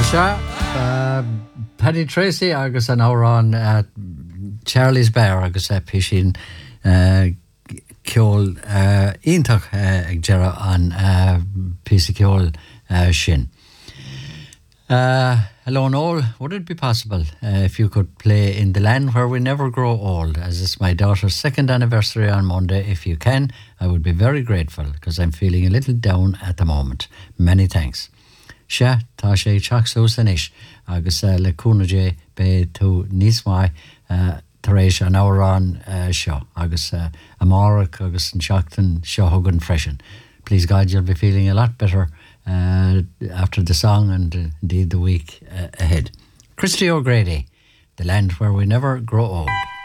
Paddy Tracy agus an árán Charlie's Bear agus pishin ceol iontach ag deire an píosa ceol sin. Hello and all, would it be possible if you could play In the Land Where We Never Grow Old, as it's my daughter's second anniversary on Monday? If you can, I would be very grateful because I'm feeling a little down at the moment. Many thanks. Se, tá sé teach san isis agus le cúnaidé be tú níos mai tar éis an árán seo agus amárach agus an seachtain seo thugann freisin. Please God, you'll be feeling a lot better after the song and indeed the week ahead. Christy O'Grady, The Land Where We Never Grow Old.